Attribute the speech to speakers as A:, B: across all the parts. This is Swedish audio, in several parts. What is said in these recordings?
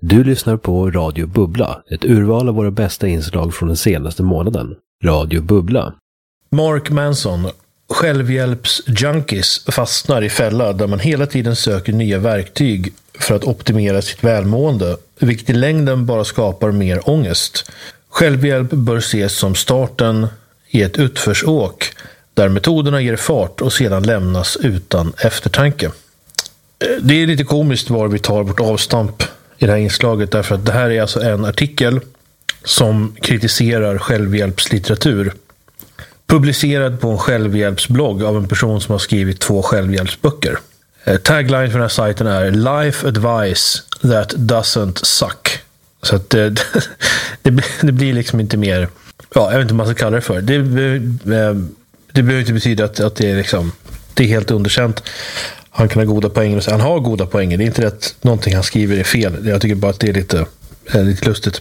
A: Du lyssnar på Radio Bubbla, ett urval av våra bästa inslag från den senaste månaden. Radio Bubbla.
B: Mark Manson, självhjälpsjunkies, fastnar i fälla där man hela tiden söker nya verktyg för att optimera sitt välmående, vilket i längden bara skapar mer ångest. Självhjälp bör ses som starten i ett utförsåk där metoderna ger fart och sedan lämnas utan eftertanke. Det är lite komiskt var vi tar vårt avstamp i det här inslaget, därför att det här är alltså en artikel som kritiserar självhjälpslitteratur, publicerad på en självhjälpsblogg av en person som har skrivit 2 självhjälpsböcker. Tagline för den här sajten är Life Advice That Doesn't Suck. Så att det blir liksom inte mer, jag vet inte vad man ska kalla det för. Det behöver inte betyda att det är liksom, det är helt underkänt. Han kan ha goda poänger och säga han har goda poänger. Det är inte att någonting han skriver är fel. Jag tycker bara att det är lite lustigt.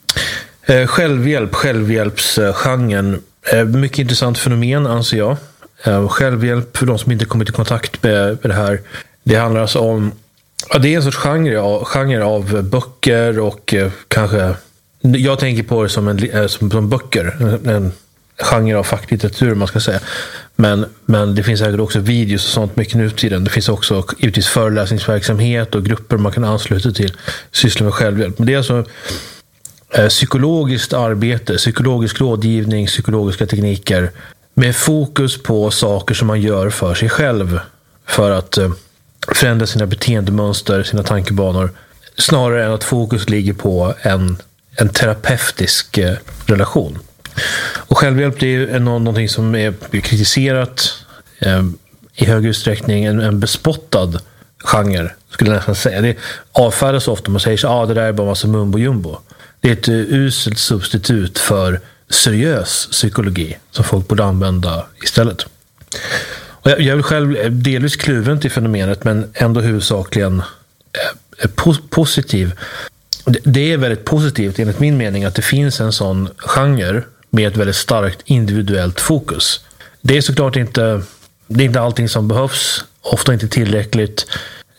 B: Självhjälpsgenren. Mycket intressant fenomen, anser jag. Självhjälp, för de som inte kommit i kontakt med det här. Det handlar alltså om, det är en sorts genre av böcker och kanske, jag tänker på det som böcker. En genre av facklitteratur, man ska säga. Men det finns säkert också videos och sånt mycket nu tiden. Det finns också givetvis föreläsningsverksamhet och grupper man kan ansluta till, syssla med självhjälp. Men det är alltså psykologiskt arbete, psykologisk rådgivning, psykologiska tekniker med fokus på saker som man gör för sig själv för att förändra sina beteendemönster, sina tankebanor, snarare än att fokus ligger på en terapeutisk relation. Och självhjälp, det är någonting som är kritiserat i hög utsträckning, en bespottad genre, skulle jag nästan säga. Det avfärdas ofta, man säger så, det där är bara massa mumbo jumbo. Det är ett uselt substitut för seriös psykologi som folk borde använda istället. Och jag är själv delvis kluven till fenomenet, men ändå huvudsakligen positiv. Det är väldigt positivt enligt min mening att det finns en sån genre med ett väldigt starkt individuellt fokus. Det är såklart inte allting som behövs, ofta inte tillräckligt.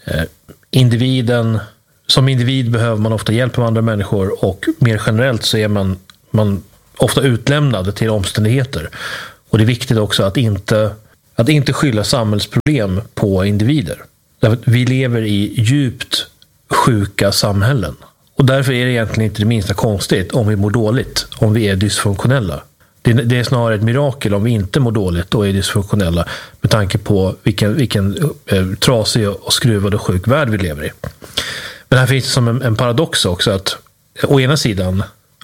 B: Som individ behöver man ofta hjälp av andra människor, och mer generellt så är man ofta utlämnad till omständigheter. Och det är viktigt också att inte skylla samhällsproblem på individer. Därför att vi lever i djupt sjuka samhällen. Och därför är det egentligen inte det minsta konstigt om vi mår dåligt, om vi är dysfunktionella. Det är snarare ett mirakel om vi inte mår dåligt och är dysfunktionella, med tanke på vilken trasig och skruvad och sjuk värld vi lever i. Men här finns det som en paradox också, att å ena sidan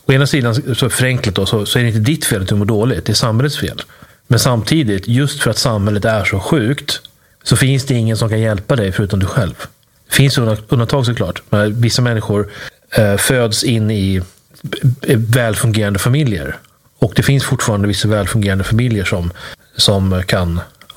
B: så förenklat då, så är det inte ditt fel att du mår dåligt, det är samhällets fel. Men samtidigt, just för att samhället är så sjukt, så finns det ingen som kan hjälpa dig förutom du själv. Det finns undantag såklart. Men vissa människor föds in i välfungerande familjer. Och det finns fortfarande vissa välfungerande familjer som kan,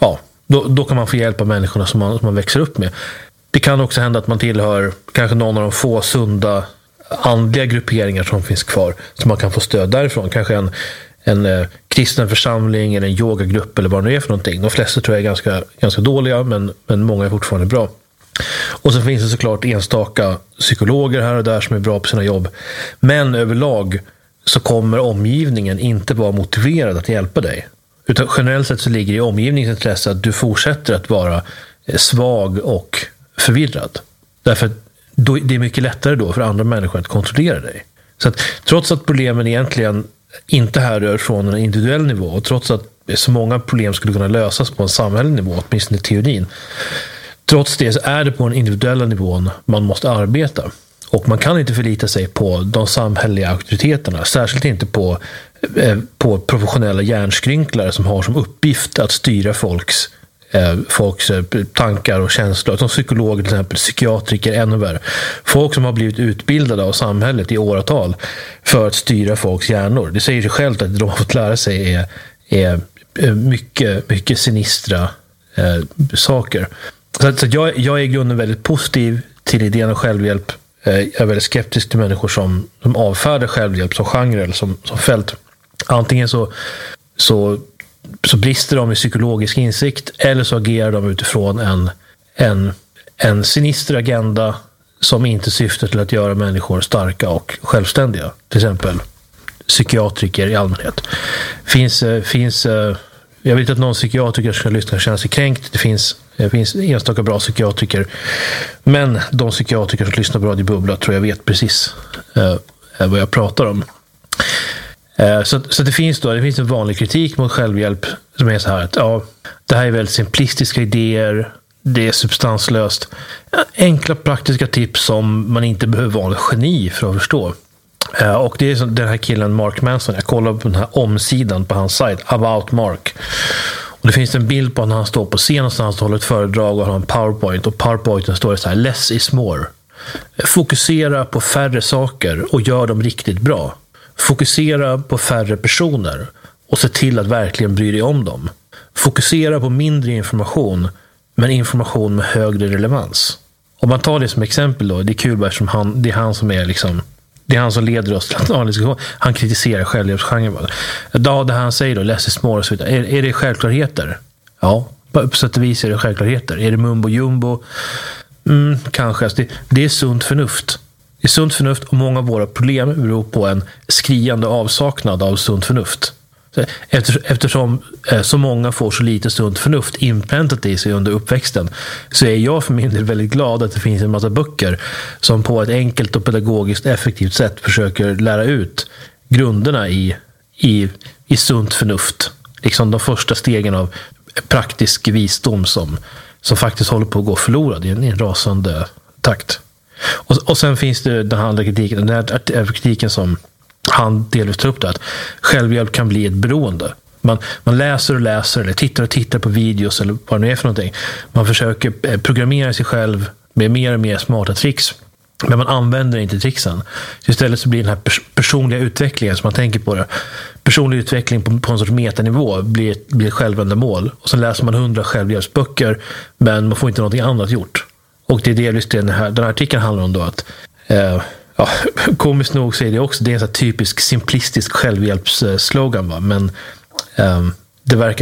B: då kan man få hjälp av människorna som man växer upp med. Det kan också hända att man tillhör kanske någon av de få sunda andliga grupperingar som finns kvar, så man kan få stöd därifrån. Kanske en kristen församling eller en yogagrupp eller vad det är för någonting. De flesta tror jag är ganska dåliga, men många är fortfarande bra. Och så finns det såklart enstaka psykologer här och där som är bra på sina jobb. Men överlag så kommer omgivningen inte vara motiverad att hjälpa dig. Utan generellt sett så ligger det i omgivningens intresse att du fortsätter att vara svag och förvirrad. Därför att det är mycket lättare då för andra människor att kontrollera dig. Så att trots att problemen egentligen inte härrör från en individuell nivå, och trots att så många problem skulle kunna lösas på en samhällelig nivå, åtminstone i teorin, trots det så är det på en individuella nivån man måste arbeta. Och man kan inte förlita sig på de samhälleliga auktoriteterna, särskilt inte på professionella hjärnskrynklare som har som uppgift att styra folks tankar och känslor. Som psykologer till exempel, psykiatriker, ännu värre. Folk som har blivit utbildade av samhället i åratal för att styra folks hjärnor. Det säger sig självt att de har fått lära sig är mycket, mycket sinistra saker. Så jag är i grunden väldigt positiv till idén av självhjälp. Jag är väldigt skeptisk till människor som avfärdar självhjälp som genre eller som fält. Antingen så brister de i psykologisk insikt, eller så agerar de utifrån en sinister agenda som inte syftar till att göra människor starka och självständiga. Till exempel psykiatriker i allmänhet. Jag vet att någon psykiatriker ska lyssna och känna sig kränkt. Det finns enstaka bra psykiatriker. Men de psykiatriker som lyssnar på Radio Bubbla tror jag vet precis vad jag pratar om. Så det finns en vanlig kritik mot självhjälp som är så här att det här är väldigt simplistiska idéer, det är substanslöst. Enkla praktiska tips som man inte behöver vara en geni för att förstå. Och det är den här killen Mark Manson. Jag kollar på den här omsidan på hans sajt, About Mark. Och det finns en bild på när han står på scen och han håller ett föredrag och har en PowerPoint. Och PowerPointen står det så här: less is more. Fokusera på färre saker och gör dem riktigt bra. Fokusera på färre personer och se till att verkligen bry dig om dem. Fokusera på mindre information, men information med högre relevans. Om man tar det som exempel då, det är kul eftersom det är han som är liksom, det är han som leder oss till att han kritiserar självhjälpsgenren. Det han säger då, less is more och så vidare. Är det självklarheter? Ja, på sätt och vis är det självklarheter. Är det mumbo jumbo? Kanske. Alltså det är sunt förnuft. Det är sunt förnuft, och många av våra problem beror på en skriande avsaknad av sunt förnuft. Eftersom så många får så lite sunt förnuft inpräntat i sig under uppväxten, så är jag för min del väldigt glad att det finns en massa böcker som på ett enkelt och pedagogiskt effektivt sätt försöker lära ut grunderna i sunt förnuft. Liksom de första stegen av praktisk visdom som faktiskt håller på att gå förlorad i en rasande takt. Och sen finns det den andra kritiken, den här kritiken som han delvis tar upp det, att självhjälp kan bli ett beroende. Man läser och läser eller tittar på videos eller vad det är för någonting. Man försöker programmera sig själv med mer och mer smarta tricks, men man använder inte tricksen. Så istället så blir den här personliga utvecklingen som man tänker på det. Personlig utveckling på en sorts metanivå blir ett självändamål. Och sen läser man 100 självhjälpsböcker, men man får inte någonting annat gjort. Och det är delvis den här artikeln handlar om då att komiskt nog så är det också, det är en så typisk simplistisk självhjälpsslogan, va? Men det verkar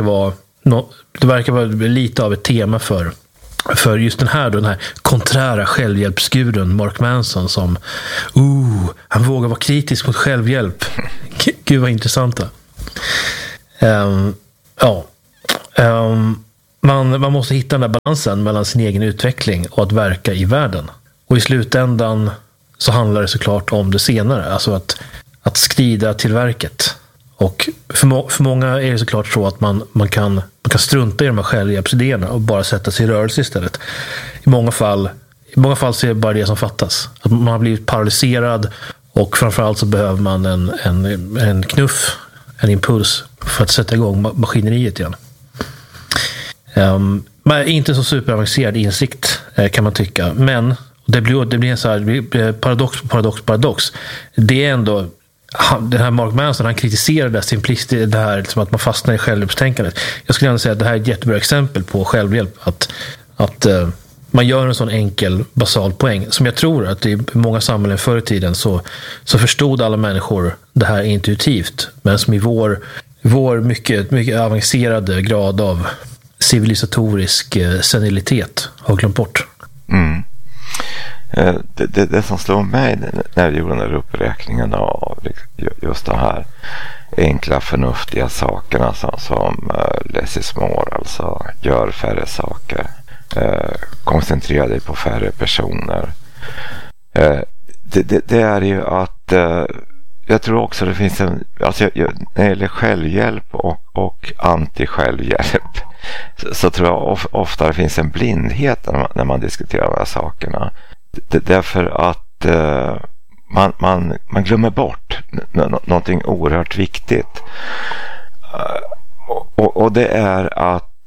B: vara lite av ett tema för just den här konträra självhjälpsgurun Mark Manson som han vågar vara kritisk mot självhjälp. Gud vad intressanta. Man måste hitta den där balansen mellan sin egen utveckling och att verka i världen. Och i slutändan så handlar det såklart om det senare, alltså att skrida till verket. Och för många är det såklart så att man kan strunta i de här självhjälpsidéerna och bara sätta sig i rörelse istället. I många fall så är det bara det som fattas. Att man har blivit paralyserad, och framförallt så behöver man en knuff, en impuls för att sätta igång maskineriet igen. Men inte så superavancerad insikt kan man tycka, men det blir en så här paradox. Det är ändå den här Mark Manson, han kritiserar det här liksom att man fastnar i självhjälpstänkandet. Jag skulle ändå säga att det här är ett jättebra exempel på självhjälp, att man gör en sån enkel basal poäng som jag tror att i många samhällen förr i tiden så förstod alla människor det här intuitivt, men som i vår mycket, mycket avancerade grad av civilisatorisk senilitet har glömt bort.
C: Det som slår mig när jag gjorde den här uppräkningen av just de här enkla förnuftiga sakerna som less is more, alltså gör färre saker, koncentrera dig på färre personer, det är ju att jag tror också det finns när det gäller självhjälp och anti-självhjälp så tror jag ofta det finns en blindhet när man diskuterar de här sakerna. Därför att man glömmer bort någonting oerhört viktigt. Och det är att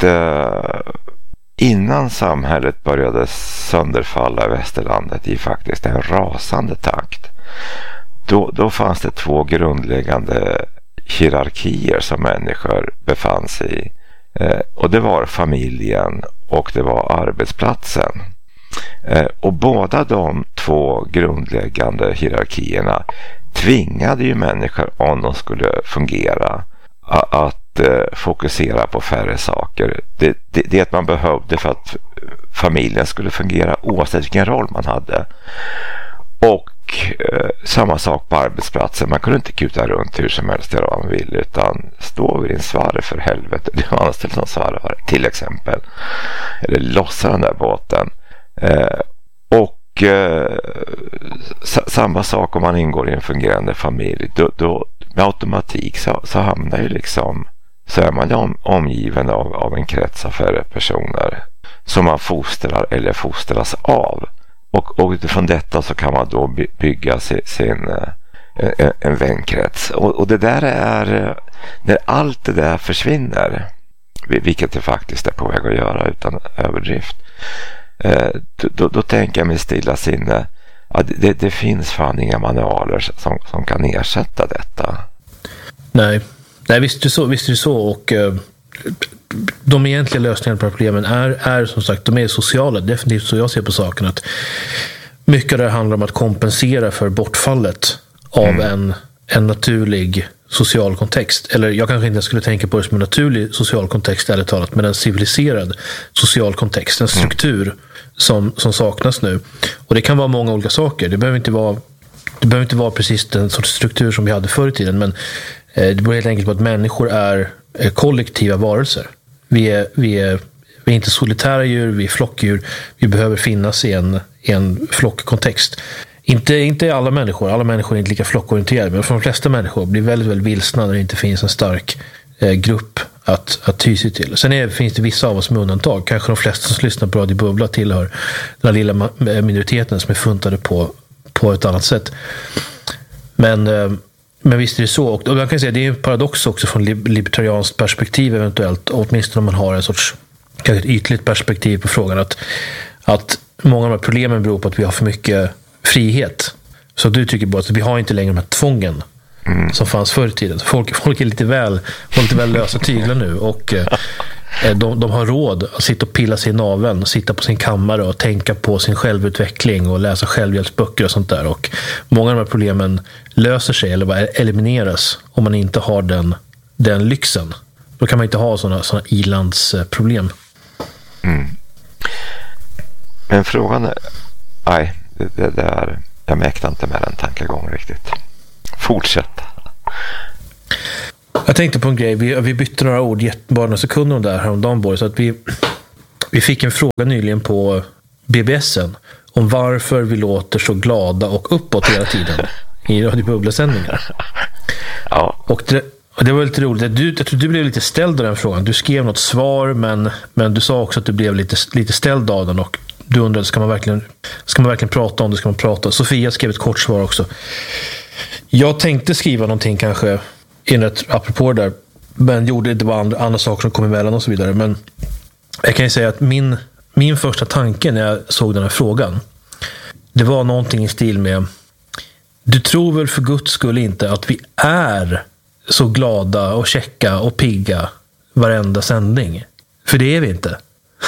C: innan samhället började sönderfalla i västerlandet i faktiskt en rasande takt, då fanns det 2 grundläggande hierarkier som människor befann sig i. Och det var familjen och det var arbetsplatsen. Och båda de 2 grundläggande hierarkierna tvingade ju människor, om de skulle fungera, att fokusera på färre saker. Det att man behövde för att familjen skulle fungera oavsett vilken roll man hade. Och samma sak på arbetsplatsen. Man kunde inte kuta runt hur som helst göra vad man ville, utan stå vid din svarre för helvete. Det var anställd som svarare till exempel. Eller lossa den där båten. Samma sak om man ingår i en fungerande familj. Då med automatik så hamnar ju liksom, så är man omgiven av en krets av färre personer som man fostrar eller fostras av. Och utifrån detta så kan man då bygga en vänkrets. Och det där är, när allt det där försvinner, vilket det faktiskt är på väg att göra utan överdrift, då tänker jag mig stilla sinne att det finns fan inga manualer som kan ersätta detta.
B: Nej, visst är det så. Och de egentliga lösningarna på problemen är som sagt, de är sociala. Definitivt så jag ser på saken, att mycket av det handlar om att kompensera för bortfallet av en naturlig social kontext. Eller jag kanske inte skulle tänka på det som en naturlig social kontext, ärligt talat, men en civiliserad social kontext, en struktur som saknas nu. Och det kan vara många olika saker. Det behöver inte vara precis den sorts struktur som vi hade förr i tiden, men det beror helt enkelt på att människor är kollektiva varelser. Vi är inte solitära djur, vi är flockdjur. Vi behöver finnas i en flockkontext. Inte alla människor är inte lika flockorienterade, men för de flesta människor blir väldigt, väldigt vilsna när det inte finns en stark grupp att ty sig till. Sen finns det vissa av oss med undantag. Kanske de flesta som lyssnar på Radio Bubbla tillhör den lilla minoriteten som är funtade på ett annat sätt. Men visst är det så. Och jag kan säga att det är en paradox också från libertarianskt perspektiv eventuellt, åtminstone om man har en sorts kanske ett ytligt perspektiv på frågan, att många av de här problemen beror på att vi har för mycket frihet. Så du tycker bara att vi har inte längre de här tvången som fanns förr i tiden. Folk är lite väl lösa tyglar nu, och de har råd att sitta och pilla sig i naveln, sitta på sin kammare och tänka på sin självutveckling och läsa självhjälpsböcker och sånt där. Och många av de här problemen löser sig eller bara elimineras om man inte har den lyxen. Då kan man inte ha såna ilandsproblem.
C: Men frågan är, nej, det är, jag mäktar inte med den tankegången riktigt. Fortsätt.
B: Jag tänkte på en grej. Vi bytte några ord bara några sekunder om det här häromdagen, Boris. Så att vi fick en fråga nyligen på BBS:en om varför vi låter så glada och uppåt hela tiden i Radio Bubbla-sändningar.
C: Ja.
B: Och det var lite roligt. Jag tror du blev lite ställd av den frågan. Du skrev något svar, men du sa också att du blev lite ställd av den, och du undrade, ska man verkligen prata om det? Ska man prata? Sofia skrev ett kort svar också. Jag tänkte skriva någonting kanske apropå det där, men gjorde det var andra saker som kom emellan och så vidare. Men jag kan ju säga att min första tanke när jag såg den här frågan, det var någonting i stil med: du tror väl för Guds skull inte att vi är så glada och checka och pigga varenda sändning? För det är vi inte.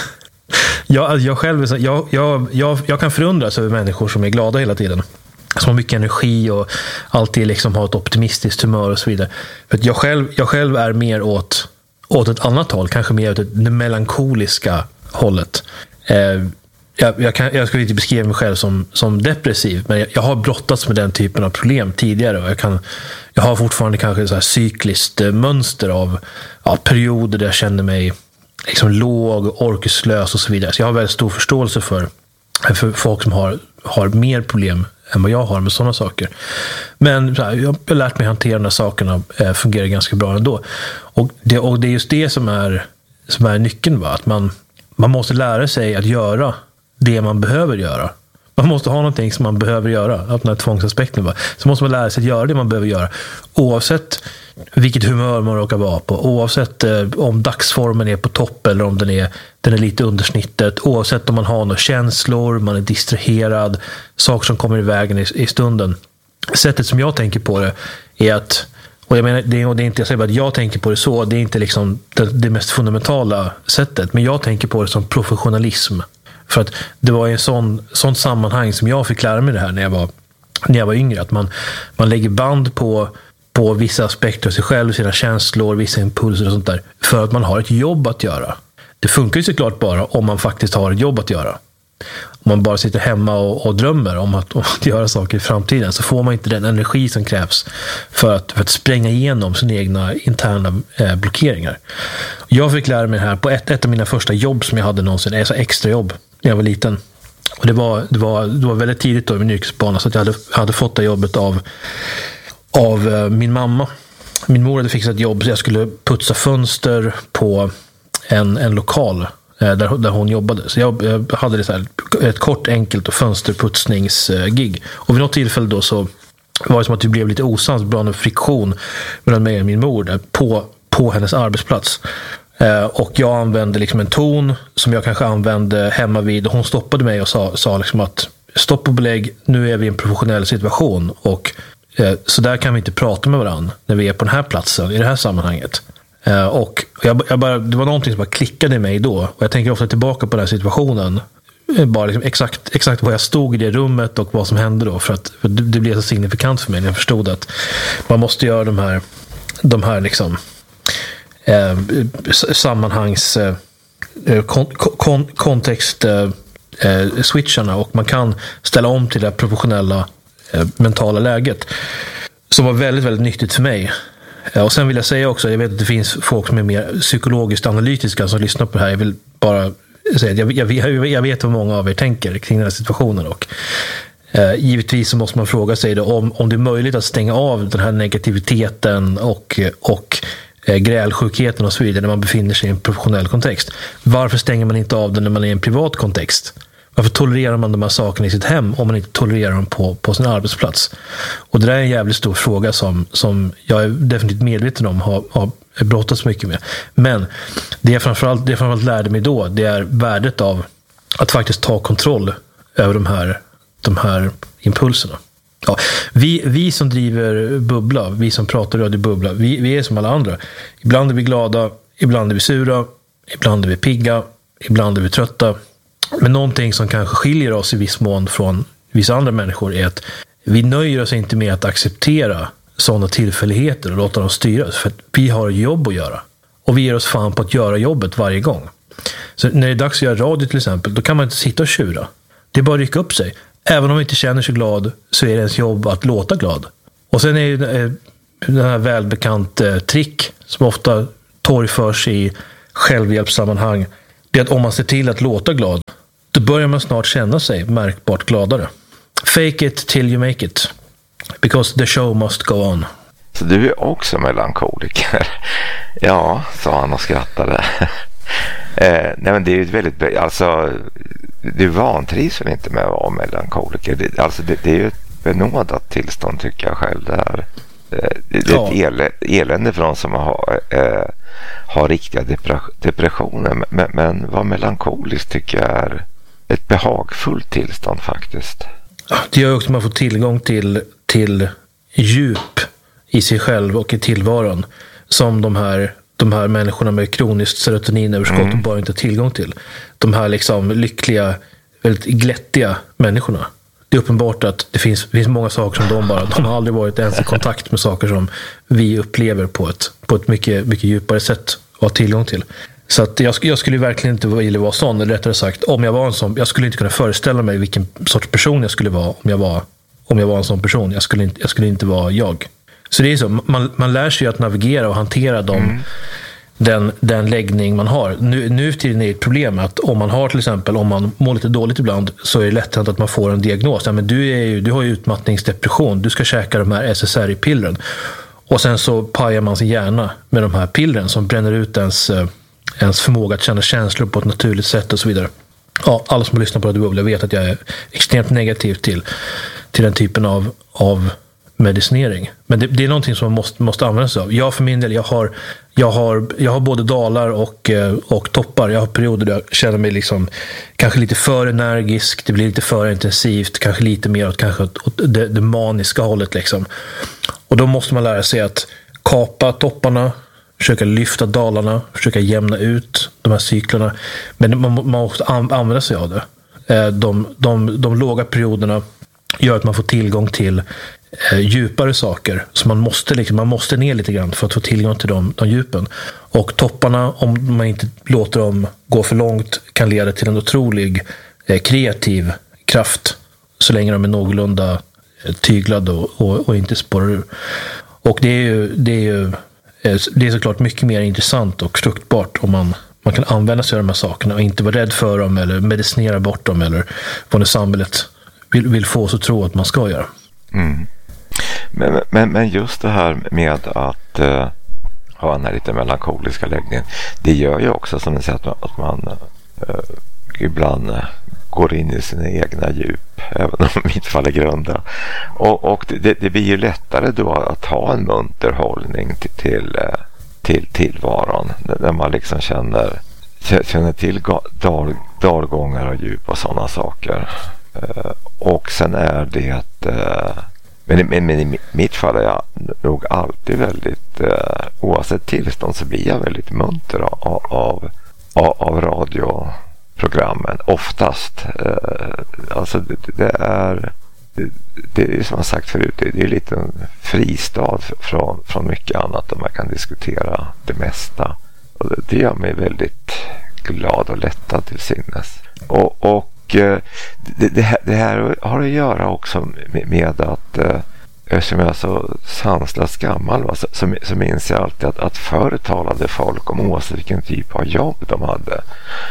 B: Jag kan förundras över människor som är glada hela tiden, som har mycket energi och alltid liksom har ett optimistiskt humör och så vidare. För att jag själv är mer åt ett annat håll, kanske mer åt det melankoliska hållet. Jag skulle inte beskriva mig själv som depressiv, men jag har brottats med den typen av problem tidigare, och jag har fortfarande kanske så här cykliskt mönster av perioder där jag känner mig liksom låg, orkeslös och så vidare. Så jag har väldigt stor förståelse för folk som har mer problem än vad jag har med sådana saker. Men jag har lärt mig hantera de här sakerna, fungerar ganska bra ändå. Och det är just det som är nyckeln, va? Att man måste lära sig att göra det man behöver göra. Man måste ha någonting som man behöver göra, att den här tvångsaspekten, va? Så måste man lära sig att göra det man behöver göra, oavsett vilket humör man råkar vara på, oavsett om dagsformen är på topp eller om den är lite undersnittet, oavsett om man har några känslor, man är distraherad, saker som kommer i vägen i stunden. Sättet som jag tänker på det är att, och jag menar, det är inte, jag säger bara att jag tänker på det så, det är inte liksom det mest fundamentala sättet, men jag tänker på det som professionalism. För att det var i en sån sammanhang som jag fick lära mig det här när jag var yngre, att man lägger band på på vissa aspekter av sig själv, sina känslor, vissa impulser och sånt där, för att man har ett jobb att göra. Det funkar ju såklart bara om man faktiskt har ett jobb att göra. Om man bara sitter hemma och drömmer om att göra saker i framtiden, så får man inte den energi som krävs för att spränga igenom sina egna interna blockeringar. Jag fick lära mig det här på ett av mina första jobb som jag hade någonsin, alltså extra jobb när jag var liten. Och det var väldigt tidigt då i min yrkesbana, så att jag hade fått det jobbet av min mamma. Min mor hade fixat ett jobb så jag skulle putsa fönster på en lokal där hon jobbade. Så jag hade det så här, ett kort, enkelt och fönsterputsningsgig. Och vid något tillfälle då så var det som att det blev lite osams, bland en friktion mellan mig och min mor där på hennes arbetsplats. Och jag använde liksom en ton som jag kanske använde hemma vid. Hon stoppade mig och sa liksom att stopp och belägg, nu är vi i en professionell situation och så där kan vi inte prata med varandra när vi är på den här platsen i det här sammanhanget. Och det var någonting som bara klickade i mig då, och jag tänker ofta tillbaka på den här situationen, bara liksom exakt var jag stod i det rummet och vad som hände då, för det blev så signifikant för mig när jag förstod att man måste göra de här liksom sammanhangs kontext switcharna, och man kan ställa om till det professionella mentala läget, som var väldigt, väldigt nyttigt för mig. Och sen vill jag säga också, jag vet att det finns folk som är mer psykologiskt analytiska som lyssnar på det här. Jag vill bara säga att jag vet vad många av er tänker kring den här situationen, och givetvis så måste man fråga sig då om det är möjligt att stänga av den här negativiteten och grälsjukheten och så vidare när man befinner sig i en professionell kontext. Varför stänger man inte av den när man är i en privat kontext? Varför tolererar man de här sakerna i sitt hem om man inte tolererar dem på sin arbetsplats? Och det där är en jävligt stor fråga som jag är definitivt medveten om har brottats mycket med. Men det jag framförallt lärde mig då, det är värdet av att faktiskt ta kontroll över de här impulserna. Ja, vi som driver Bubbla, vi som pratar Radio Bubbla, vi är som alla andra. Ibland är vi glada, ibland är vi sura, ibland är vi pigga, ibland är vi trötta. Men någonting som kanske skiljer oss i viss mån från vissa andra människor är att vi nöjer oss inte med att acceptera sådana tillfälligheter och låta dem styras, för att vi har jobb att göra. Och vi ger oss fan på att göra jobbet varje gång. Så när det är dags att göra radio till exempel, då kan man inte sitta och tjura. Det är bara att rycka upp sig. Även om man inte känner sig glad så är det ens jobb att låta glad. Och sen är ju den här välbekant trick som ofta torgförs i självhjälpssammanhang, det är att om man ser till att låta glad, då börjar man snart känna sig märkbart gladare. Fake it till you make it. Because the show must go on.
C: Så du är också melankoliker? Ja, sa han och skrattade. Nej, men det är ju väldigt... Alltså, du vantrivs väl inte med att vara melankoliker? Det är ju ett benådat tillstånd, tycker jag själv. Det är ett elände för de som har riktiga depressioner. Men vad melankoliskt tycker jag är ett behagfullt tillstånd faktiskt.
B: Det gör också att man får tillgång till djup i sig själv och i tillvaron som de här människorna med kroniskt serotoninöverskott bara inte har tillgång till. De här liksom lyckliga, väldigt glättiga människorna. Det är uppenbart att det finns många saker som de har aldrig varit ens i kontakt med saker som vi upplever på ett mycket, mycket djupare sätt och har tillgång till. Så att jag skulle verkligen inte vilja vara sån, eller rättare sagt, om jag var en sån, jag skulle inte kunna föreställa mig vilken sorts person jag skulle vara om jag var en sån person. Jag skulle inte vara jag. Så det är så, man lär sig att navigera och hantera den läggning man har. Nu till det är ett problem att om man mår lite dåligt ibland, så är det lätt att man får en diagnos. Ja, men du har ju utmattningsdepression, du ska käka de här SSRI-pillren. Och sen så pajar man sin hjärna med de här pillren som bränner ut ens förmåga att känna känslor på ett naturligt sätt och så vidare. Ja, alla som lyssnar på Radio Bubbla vet att jag är extremt negativ till den typen av medicinering. Men det är någonting som man måste använda sig av. Jag för min del, jag har både dalar och toppar. Jag har perioder där jag känner mig liksom kanske lite för energisk, det blir lite för intensivt, kanske lite mer åt det maniska hållet liksom. Och då måste man lära sig att kapa topparna, försöka lyfta dalarna, försöka jämna ut de här cyklerna. Men man måste använda sig av det. De låga perioderna gör att man får tillgång till djupare saker. Så man måste ner lite grann för att få tillgång till de djupen. Och topparna, om man inte låter dem gå för långt, kan leda till en otrolig kreativ kraft så länge de är någorlunda tyglade och inte spårar ur. Och det är såklart mycket mer intressant och fruktbart om man kan använda sig av de här sakerna och inte vara rädd för dem eller medicinera bort dem eller vad det samhället vill få oss att tro att man ska göra.
C: Mm. Men just det här med att ha den här lite melankoliska läggningen, det gör ju också som ni säger att man ibland går in i sina egna djup, även om de inte faller grunda. Och det blir ju lättare då att ha en munter hållning till tillvaron, när man liksom känner till dalgångar och djup och sådana saker. Och sen är det men i mitt fall är jag nog alltid väldigt, oavsett tillstånd så blir jag väldigt munter av radioprogrammen oftast. Alltså det är som jag sagt förut, det är lite en fristad från mycket annat där man kan diskutera det mesta. Och det gör mig väldigt glad och lättad till sinnes. Och det här har att göra också med att eftersom jag är så sanslöst gammal så minns jag alltid att förr talade folk om oavsett vilken typ av jobb de hade.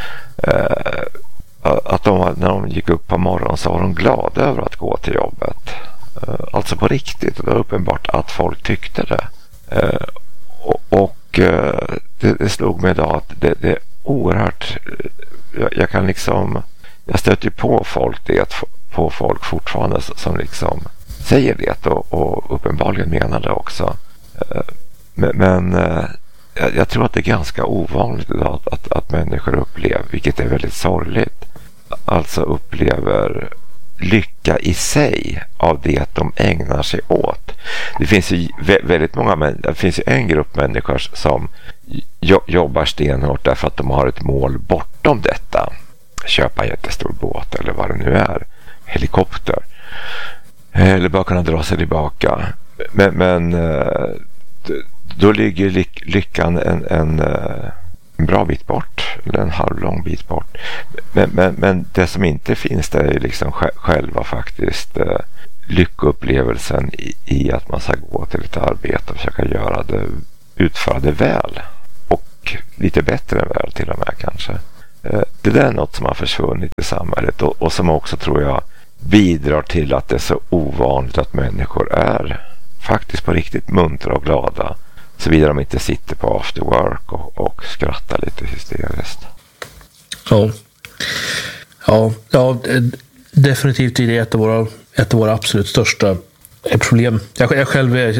C: Att när de gick upp på morgonen så var de glada över att gå till jobbet. Alltså på riktigt. Och det var uppenbart att folk tyckte det. Och det slog mig idag att det är oerhört... Jag stöter på folk fortfarande som liksom säger det och uppenbarligen menar det också. Men jag tror att det är ganska ovanligt idag att människor upplever, vilket är väldigt sorgligt, alltså upplever lycka i sig av det de ägnar sig åt. Det finns ju väldigt många, men det finns ju en grupp människor som jobbar stenhårt därför att de har ett mål bortom detta. Köpa en jättestor båt eller vad det nu är, helikopter, eller bara kunna dra sig tillbaka. Men då ligger lyckan en bra bit bort, eller en halvlång bit bort. Men det som inte finns där är liksom själva faktiskt lyckoupplevelsen i att man ska gå till ett arbete och försöka utföra det väl, och lite bättre än väl till och med kanske. Det där är något som har försvunnit i samhället och som också, tror jag, bidrar till att det är så ovanligt att människor är faktiskt på riktigt muntra och glada, såvida de inte sitter på after work och skrattar lite hysteriskt. Ja, definitivt är det ett av våra absolut största problem. Jag själv är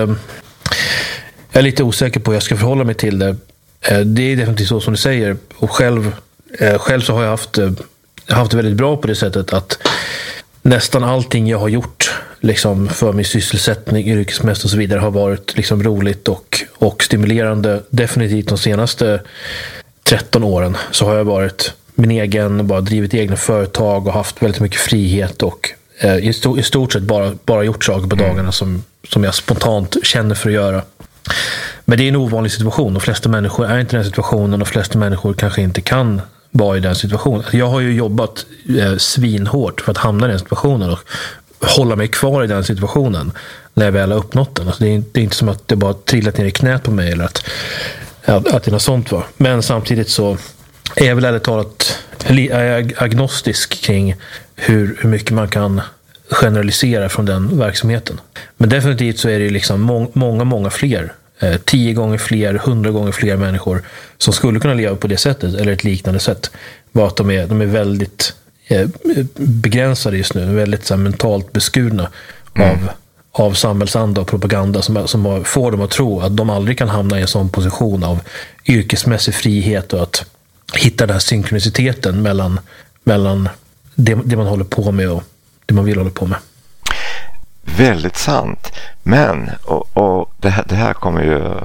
C: lite osäker på hur jag ska förhålla mig till det. Det är definitivt så som du säger, och själv så har jag haft det väldigt bra på det sättet att nästan allting jag har gjort liksom för min sysselsättning, yrkesmässigt och så vidare, har varit liksom roligt och stimulerande. Definitivt de senaste 13 åren så har jag varit min egen, bara drivit egna företag och haft väldigt mycket frihet och i stort sett bara gjort saker på dagarna som jag spontant känner för att göra. Men det är en ovanlig situation. De flesta människor är inte i den situationen, och de flesta människor kanske inte kan vara i den situationen. Jag har ju jobbat svinhårt för att hamna i den situationen och hålla mig kvar i den situationen när jag väl har uppnått den. Alltså det är inte som att det bara trillat ner i knät på mig eller att det är något sånt var. Men samtidigt så är jag väl ärligt talat agnostisk kring hur mycket man kan generalisera från den verksamheten. Men definitivt så är det liksom många fler, 10 gånger fler, 100 gånger fler människor som skulle kunna leva på det sättet eller ett liknande sätt. Bara att de är väldigt begränsade just nu, väldigt så här, mentalt beskurna av samhällsanda och propaganda som får dem att tro att de aldrig kan hamna i en sån position av yrkesmässig frihet och att hitta den här synkroniciteten mellan det man håller på med och det man vill hålla på med. Väldigt sant. Men och det här kommer ju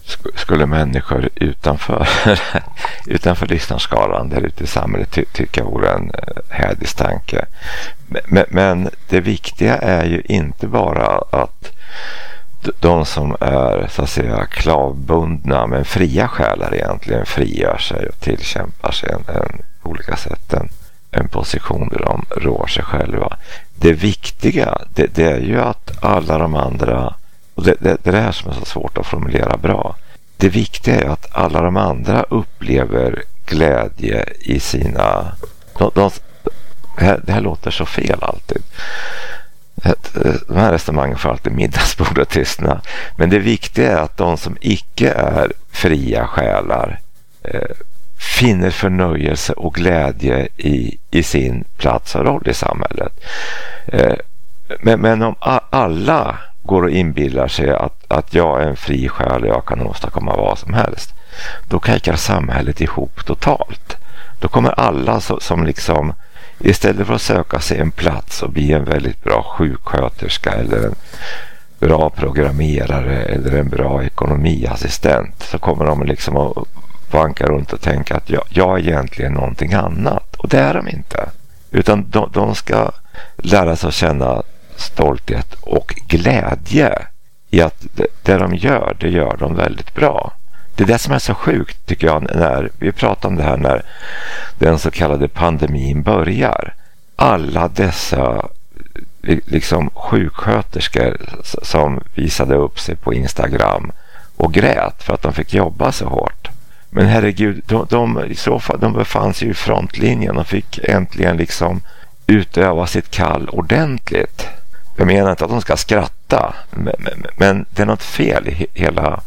C: skulle människor utanför lyssnarskalan där ute i samhället tycka vore en hädisk tanke. Men det viktiga är ju inte bara att de som är så att säga klavbundna men fria själar egentligen frigör sig och tillkämpar sig på olika sätt en position där de rår sig själva. Det viktiga det är ju att alla de andra, och det är det här som är så svårt att formulera bra, det viktiga är att alla de andra upplever glädje i sina det här låter så fel alltid. De här resonemangen får alltid middagsbordet tystna. Men det viktiga är att de som icke är fria själar finner förnöjelse och glädje i sin plats och roll i samhället. Men om alla går och inbillar sig att jag är en fri själ och jag kan åstadkomma vad som helst, då kajkar samhället ihop totalt. Då kommer alla som liksom, istället för att söka sig en plats och bli en väldigt bra sjuksköterska eller en bra programmerare eller en bra ekonomiassistent, så kommer de liksom att vanka runt och tänka att jag är egentligen någonting annat. Och det är de inte. Utan de ska lära sig att känna stolthet och glädje i att det de gör, det gör de väldigt bra. Det är det som är så sjukt tycker jag, när vi pratar om det här när den så kallade pandemin börjar. Alla dessa liksom sjuksköterskor som visade upp sig på Instagram och grät för att de fick jobba så hårt. Men herregud, i så fall, de befann sig i frontlinjen och fick äntligen liksom utöva sitt kall ordentligt. Jag menar inte att de ska skratta, men det är något fel i hela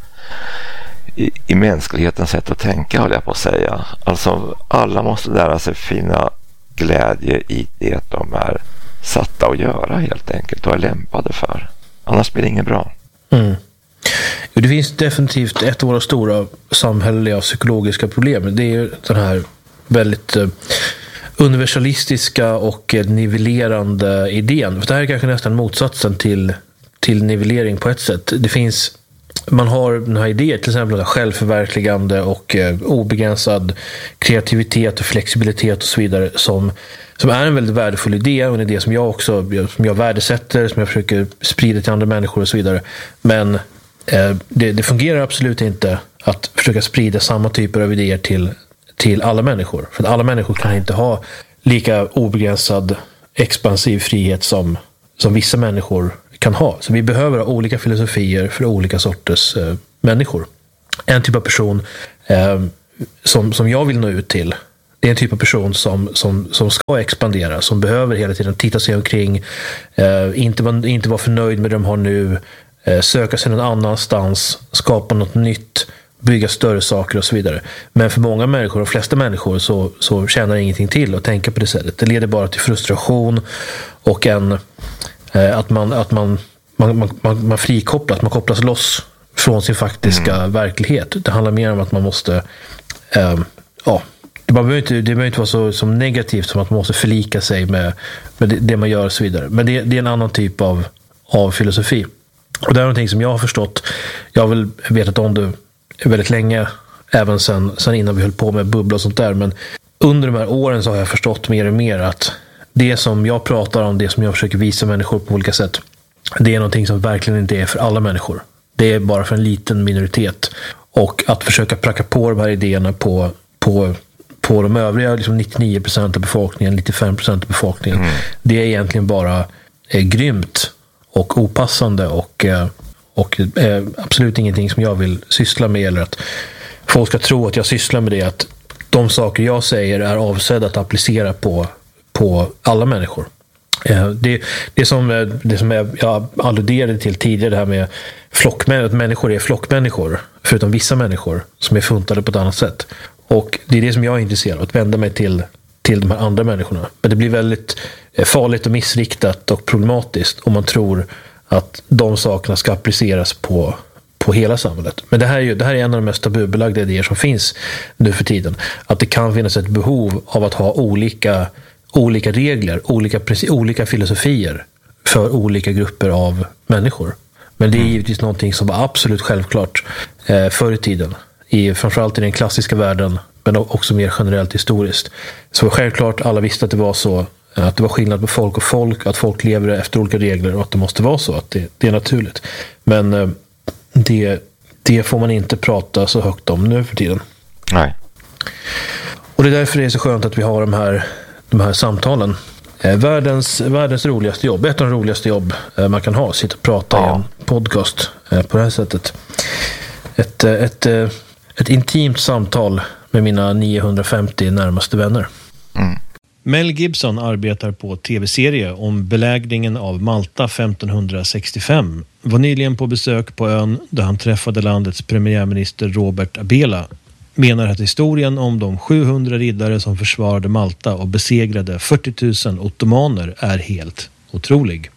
C: i mänsklighetens sätt att tänka, håller jag på att säga. Alltså alla måste lära sig finna glädje i det de är satta att göra helt enkelt och är lämpade för. Annars blir det inget bra.
B: Mm. Det finns definitivt ett av våra stora samhälleliga och psykologiska problem. Det är ju den här väldigt universalistiska och nivellerande idén. För det här är kanske nästan motsatsen till nivellering på ett sätt. Det finns, man har den här idén, till exempel självförverkligande och obegränsad kreativitet och flexibilitet och så vidare, som är en väldigt värdefull idé och en idé som jag värdesätter, som jag försöker sprida till andra människor och så vidare. Men det fungerar absolut inte att försöka sprida samma typer av idéer till alla människor. För att alla människor kan inte ha lika obegränsad expansiv frihet som vissa människor kan ha. Så vi behöver ha olika filosofier för olika sorters människor. En typ av person som jag vill nå ut till, det är en typ av person som ska expandera, som behöver hela tiden titta sig omkring, inte vara förnöjd med det de har nu, söka sig någon annanstans, skapa något nytt, bygga större saker och så vidare. Men för många människor, de flesta människor, så tjänar ingenting till att tänka på det sättet. Det leder bara till frustration och att man frikopplas, man kopplas loss från sin faktiska verklighet. Det handlar mer om att man måste det behöver inte vara så som negativt som att man måste förlika sig med det man gör och så vidare. Men det är en annan typ av filosofi. Och det är någonting som jag har förstått. Jag har väl vetat om det väldigt länge, även sen innan vi höll på med bubbla och sånt där. Men under de här åren så har jag förstått mer och mer att det som jag pratar om, det som jag försöker visa människor på olika sätt, det är någonting som verkligen inte är för alla människor. Det är bara för en liten minoritet. Och att försöka pracka på de här idéerna på de övriga liksom 99% av befolkningen, 95% av befolkningen, det är egentligen bara grymt och opassande och absolut ingenting som jag vill syssla med, eller att folk ska tro att jag sysslar med det, att de saker jag säger är avsedda att applicera på alla människor. Det som jag alluderade till tidigare, det här med att människor är flockmänniskor, förutom vissa människor som är funtade på ett annat sätt. Och det är det som jag är intresserad av, att vända mig till de här andra människorna. Men det blir väldigt farligt och missriktat och problematiskt om man tror att de sakerna ska appliceras på hela samhället. Men det här är en av de mest tabubelagda idéer som finns nu för tiden. Att det kan finnas ett behov av att ha olika regler, olika filosofier för olika grupper av människor. Men det är givetvis någonting som var absolut självklart förr i tiden. Framförallt i den klassiska världen, men också mer generellt historiskt. Så självklart, alla visste att det var så. Att det var skillnad på folk och folk. Att folk lever efter olika regler och att det måste vara så. Att det är naturligt. Men det får man inte prata så högt om nu för tiden.
C: Nej.
B: Och det är därför det är så skönt att vi har de här samtalen. Världens roligaste jobb. Ett av de roligaste jobb man kan ha. Sitta och prata i en podcast på det här sättet. Ett intimt samtal med mina 950 närmaste vänner.
C: Mm.
A: Mel Gibson arbetar på tv-serie om belägringen av Malta 1565. Var nyligen på besök på ön där han träffade landets premiärminister Robert Abela. Menar att historien om de 700 riddare som försvarade Malta och besegrade 40 000 ottomaner är helt otrolig.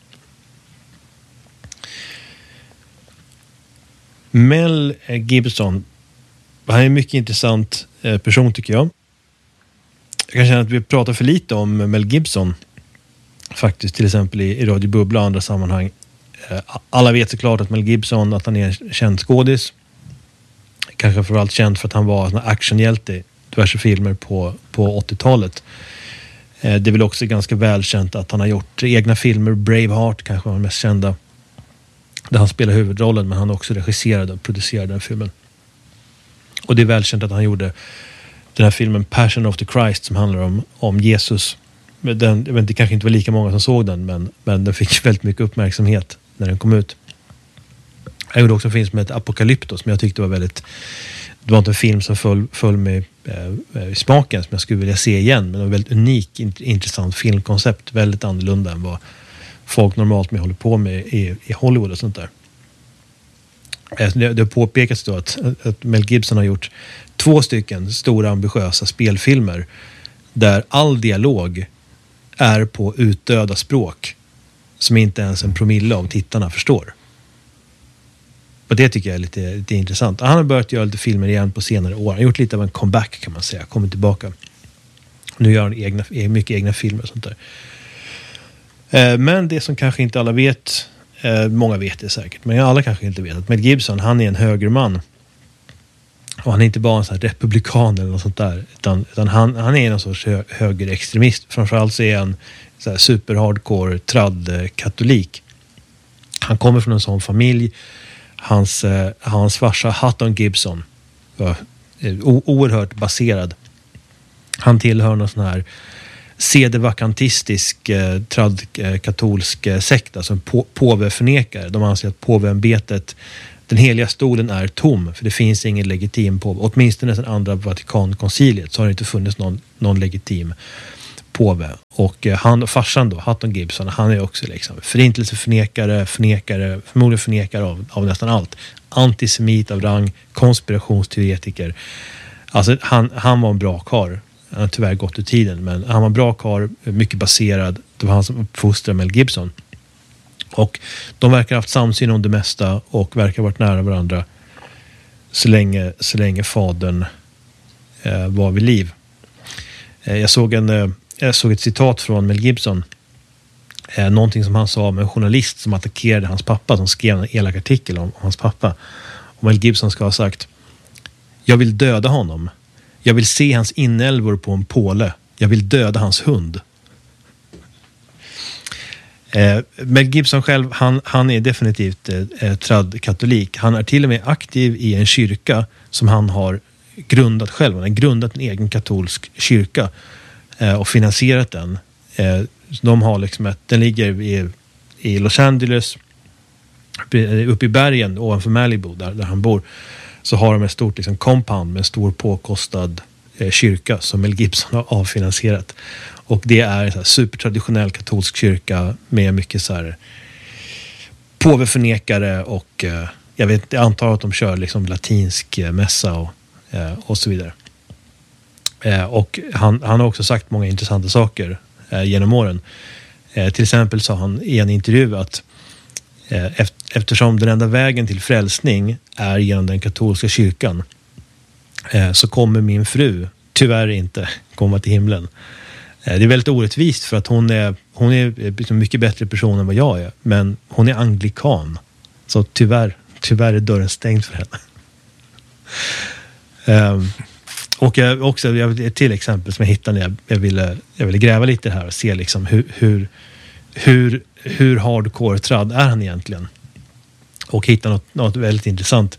A: Mel Gibson, han är en mycket intressant person tycker jag. Jag kan känna att vi pratar för lite om Mel Gibson faktiskt, till exempel i Radio Bubbla och andra sammanhang. Alla vet såklart att Mel Gibson, att han är en känd skådis. Kanske framförallt känd för att han var en actionhjälte i diverse filmer på 80-talet. Det är väl också ganska välkänt att han har gjort egna filmer. Braveheart kanske var den mest kända, där han spelar huvudrollen, men han också regisserade och producerade den filmen. Och det är välkänt att han gjorde den här filmen Passion of the Christ som handlar om Jesus. Jag vet, det kanske inte var lika många som såg den, men den fick väldigt mycket uppmärksamhet när den kom ut. Jag gjorde också en film som heter Apocalyptos, men jag tyckte det var inte en film som föll med smaken som jag skulle vilja se igen, men det var en väldigt unik, intressant filmkoncept, väldigt annorlunda än vad folk normalt håller på med i Hollywood och sånt där. Det påpekas då att Mel Gibson har gjort 2 stycken stora ambitiösa spelfilmer där all dialog är på utdöda språk som inte ens en promille av tittarna förstår. Och det tycker jag är lite intressant. Han har börjat göra lite filmer igen på senare år. Han har gjort lite av en comeback kan man säga. Kommit tillbaka. Nu gör han mycket egna filmer och sånt där. Men det som kanske inte alla vet, många vet det säkert, men alla kanske inte vet att Mel Gibson, han är en högerman. Och han är inte bara en sån här republikan eller något sånt där, utan han är en sorts högerextremist. Framförallt så är han så här super hardcore tradd katolik. Han kommer från en sån familj. Hans farsa Hutton Gibson var oerhört baserad. Han tillhör någon sån här sedevakantistisk tradd katolsk sekt, alltså en påveförnekare. De anser att påveämbetet, den heliga stolen, är tom, för det finns ingen legitim påve. Åtminstone sedan andra Vatikankonciliet så har det inte funnits någon legitim påve. Och farsan då, Hutton Gibson, han är också liksom förintelseförnekare, förmodligen förnekare av nästan allt. Antisemit av rang, konspirationsteoretiker. Alltså han var en bra karl. Han har tyvärr gått ur tiden, men han var en bra karl, mycket baserad. Det var han som uppfostrade Mel Gibson. Och de verkar ha haft samsyn om det mesta och verkar ha varit nära varandra så länge fadern var vid liv. Jag såg ett citat från Mel Gibson. Någonting som han sa om en journalist som attackerade hans pappa, som skrev en elak artikel om hans pappa. Och Mel Gibson ska ha sagt: "Jag vill döda honom. Jag vill se hans inälvor på en påle. Jag vill döda hans hund." Mel Gibson själv, han är definitivt tradd katolik. Han är till och med aktiv i en kyrka som han har grundat själv. Han har grundat en egen katolsk kyrka och finansierat den. De har liksom den ligger i Los Angeles, uppe i bergen ovanför Malibu där han bor. Så har de ett stort liksom compound med en stor påkostad kyrka som Mel Gibson har avfinansierat. Och det är en så här supertraditionell katolsk kyrka med mycket så här påveförnekare och jag antar att de kör liksom latinsk mässa och så vidare. Och han har också sagt många intressanta saker genom åren. Till exempel sa han i en intervju att eftersom den enda vägen till frälsning är genom den katolska kyrkan, så kommer min fru tyvärr inte komma till himlen. Det är väldigt orättvist, för att hon är en mycket bättre person än vad jag är, men hon är anglikan. Så tyvärr är dörren stängd för henne. Och också ett till exempel som jag hittade när jag ville gräva lite här och se liksom hur hardcore tradd är han egentligen. Och hitta något väldigt intressant.